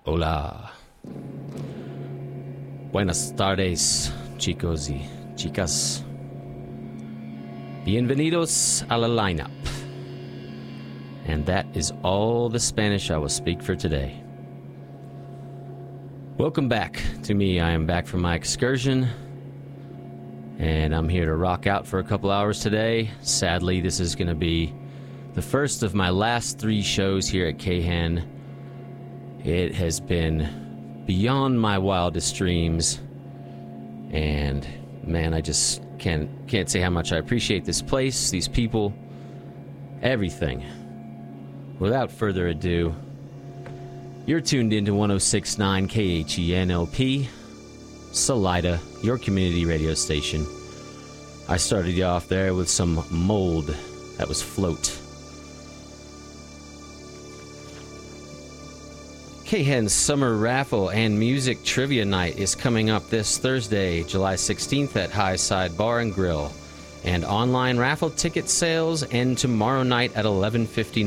Hola. Buenas tardes, chicos y chicas. Bienvenidos a la lineup. And that is all the Spanish I will speak for today. Welcome back to me. I am back from my excursion, and I'm here to rock out for a couple hours today. Sadly, this is going to be the first of my last 3 shows here at Kahan. It has been beyond my wildest dreams, and man, I just can't say how much I appreciate this place, these people, everything. Without further ado, you're tuned into 106.9 KHENLP, Salida, your community radio station. I started you off there with some Mold. That was Float. Kahan's Summer Raffle and Music Trivia Night is coming up this Thursday, July 16th at Highside Bar and Grill. And online raffle ticket sales end tomorrow night at 11:59